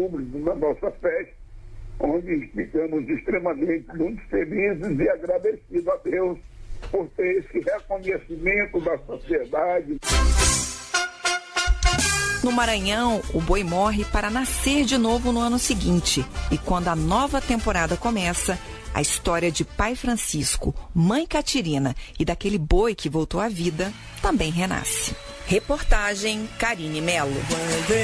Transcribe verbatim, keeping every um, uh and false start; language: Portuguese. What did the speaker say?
público na nossa festa, onde ficamos extremamente muito felizes e agradecidos a Deus por ter esse reconhecimento da sociedade. No Maranhão, o boi morre para nascer de novo no ano seguinte. E quando a nova temporada começa, a história de Pai Francisco, Mãe Catirina e daquele boi que voltou à vida também renasce. Reportagem Karine Melo.